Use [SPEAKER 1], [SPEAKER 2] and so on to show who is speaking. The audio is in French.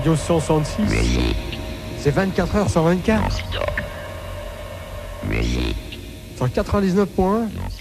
[SPEAKER 1] Radio 166. C'est 24 heures sur 24. Sur 99 points.